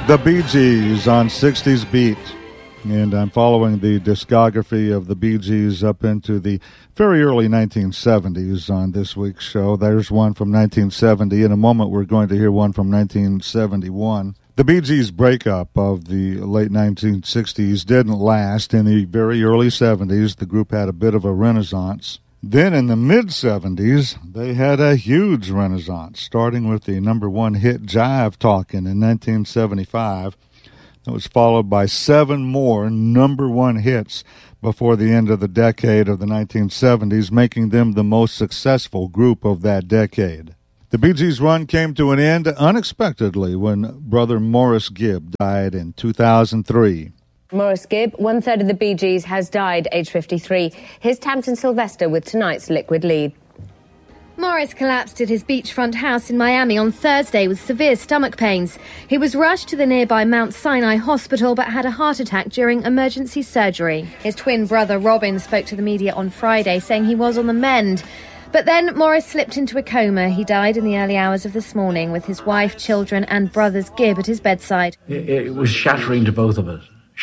The Bee Gees on 60s Beat. And I'm following the discography of the Bee Gees up into the very early 1970s on this week's show. There's one from 1970. In a moment, we're going to hear one from 1971. The Bee Gees' breakup of the late 1960s didn't last. In the very early 70s, the group had a bit of a renaissance. Then in the mid-70s, they had a huge renaissance, starting with the number one hit Jive Talkin' in 1975. It was followed by 7 more number one hits before the end of the decade of the 1970s, making them the most successful group of that decade. The Bee Gees' run came to an end unexpectedly when brother Maurice Gibb died in 2003. Maurice Gibb, one-third of the Bee Gees, has died, age 53. Here's Tamsin Sylvester with tonight's Liquid Lead. Maurice collapsed at his beachfront house in Miami on Thursday with severe stomach pains. He was rushed to the nearby Mount Sinai Hospital but had a heart attack during emergency surgery. His twin brother Robin spoke to the media on Friday, saying he was on the mend. But then Maurice slipped into a coma. He died in the early hours of this morning with his wife, children and brothers Gibb at his bedside. It was shattering to both of us.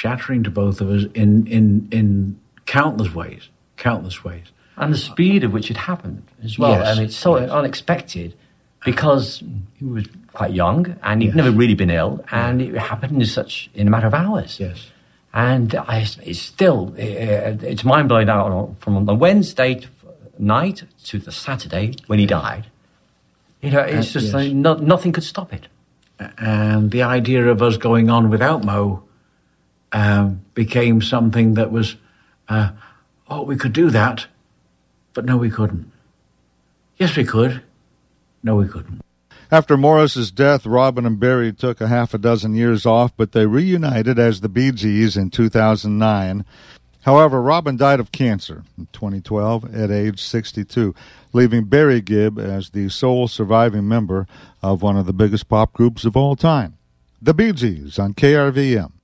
In countless ways. And the speed at which it happened as well. Yes, and it's so unexpected because he was quite young and he'd never really been ill, and it happened in a matter of hours. Yes. And it's mind-blowing out from the Wednesday night to the Saturday when he died. You know, it's just like nothing could stop it. And the idea of us going on without Mo became something that was, we could do that, but no, we couldn't. Yes, we could. No, we couldn't. After Maurice's death, Robin and Barry took a half a dozen years off, but they reunited as the Bee Gees in 2009. However, Robin died of cancer in 2012 at age 62, leaving Barry Gibb as the sole surviving member of one of the biggest pop groups of all time. The Bee Gees on KRVM.